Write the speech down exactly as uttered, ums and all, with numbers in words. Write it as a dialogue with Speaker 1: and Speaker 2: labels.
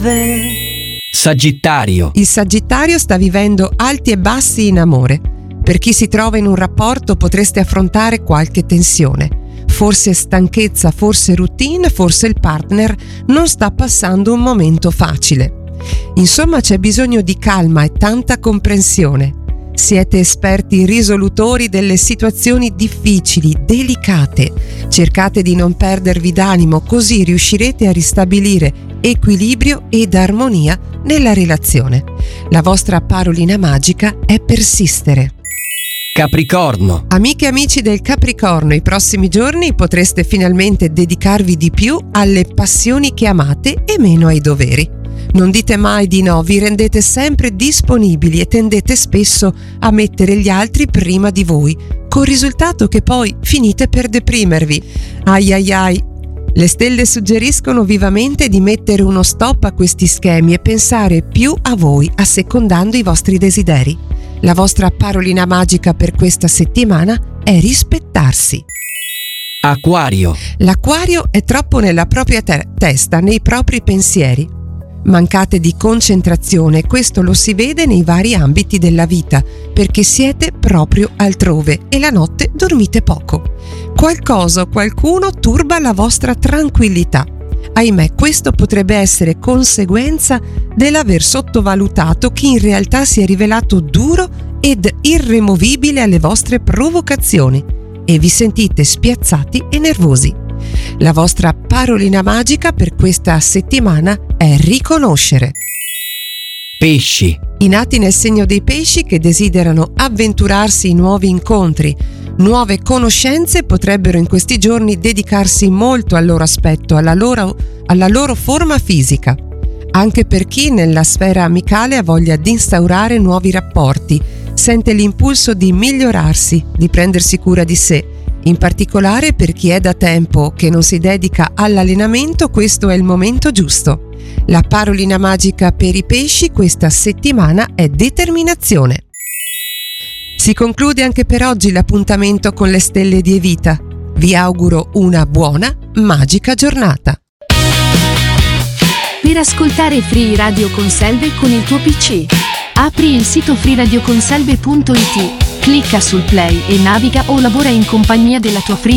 Speaker 1: piove.
Speaker 2: Sagittario.
Speaker 3: Il Sagittario sta vivendo alti e bassi in amore. Per chi si trova in un rapporto potreste affrontare qualche tensione. Forse stanchezza, forse routine, forse il partner non sta passando un momento facile. Insomma, c'è bisogno di calma e tanta comprensione. Siete esperti risolutori delle situazioni difficili, delicate. Cercate di non perdervi d'animo, così riuscirete a ristabilire equilibrio ed armonia nella relazione. La vostra parolina magica è persistere.
Speaker 2: Capricorno.
Speaker 3: Amiche e amici del Capricorno, i prossimi giorni potreste finalmente dedicarvi di più alle passioni che amate e meno ai doveri. Non dite mai di no, vi rendete sempre disponibili e tendete spesso a mettere gli altri prima di voi, col risultato che poi finite per deprimervi. Ai ai ai. Le stelle suggeriscono vivamente di mettere uno stop a questi schemi e pensare più a voi, assecondando i vostri desideri. La vostra parolina magica per questa settimana è rispettarsi.
Speaker 2: Acquario.
Speaker 3: L'acquario è troppo nella propria te- testa, nei propri pensieri. Mancate di concentrazione, questo lo si vede nei vari ambiti della vita, perché siete proprio altrove e la notte dormite poco. Qualcosa o qualcuno turba la vostra tranquillità. Ahimè, questo potrebbe essere conseguenza dell'aver sottovalutato chi in realtà si è rivelato duro ed irremovibile alle vostre provocazioni e vi sentite spiazzati e nervosi. La vostra parolina magica per questa settimana è riconoscere.
Speaker 2: Pesci.
Speaker 3: I nati nel segno dei pesci che desiderano avventurarsi in nuovi incontri, nuove conoscenze potrebbero in questi giorni dedicarsi molto al loro aspetto, alla loro, alla loro forma fisica. Anche per chi nella sfera amicale ha voglia di instaurare nuovi rapporti, sente l'impulso di migliorarsi, di prendersi cura di sé. In particolare per chi è da tempo che non si dedica all'allenamento, questo è il momento giusto. La parolina magica per i pesci questa settimana è determinazione. Si conclude anche per oggi l'appuntamento con le stelle di Evita. Vi auguro una buona, magica giornata.
Speaker 4: Per ascoltare Free Radio Conselve con il tuo P C, apri il sito free radio conselve punto it, clicca sul play e naviga o lavora in compagnia della tua Free